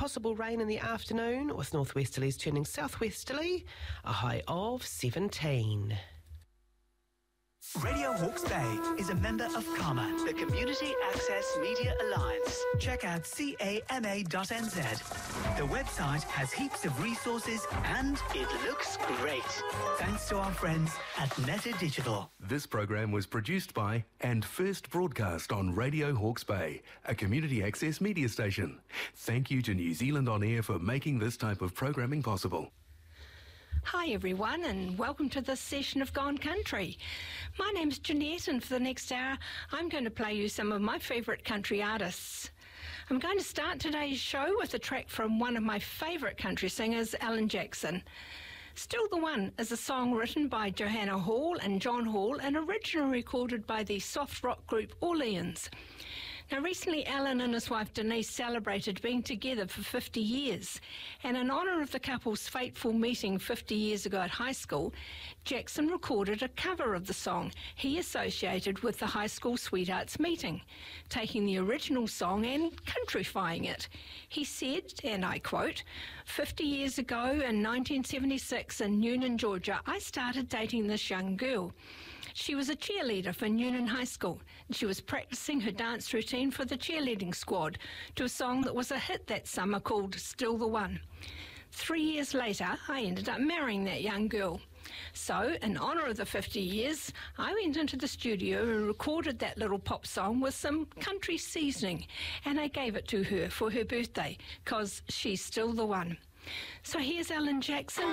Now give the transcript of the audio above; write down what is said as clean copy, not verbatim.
possible rain in the afternoon with northwesterlies turning southwesterly, a high of 17. Radio Hawke's Bay is a member of CAMA, the Community Access Media Alliance. Check out cama.nz. The website has heaps of resources and it looks great. Thanks to our friends at Meta Digital. This program was produced by and first broadcast on Radio Hawke's Bay, a community access media station. Thank you to New Zealand On Air for making this type of programming possible. Hi everyone, and welcome to this session of Gone Country. My name's Jeanette, and for the next hour I'm going to play you some of my favourite country artists. I'm going to start today's show with a track from one of my favourite country singers, Alan Jackson. Still the One is a song written by Johanna Hall and John Hall and originally recorded by the soft rock group Orleans. Now, recently, Alan and his wife Denise celebrated being together for 50 years. And in honour of the couple's fateful meeting 50 years ago at high school, Jackson recorded a cover of the song he associated with the high school sweethearts meeting, taking the original song and countrifying it. He said, and I quote, 50 years ago in 1976 in Newnan, Georgia, I started dating this young girl. She was a cheerleader for Newnan High School. She was practicing her dance routine for the cheerleading squad to a song that was a hit that summer called Still the One. 3 years later, I ended up marrying that young girl. So, in honour of the 50 years, I went into the studio and recorded that little pop song with some country seasoning, and I gave it to her for her birthday, 'cause she's still the one. So here's Alan Jackson.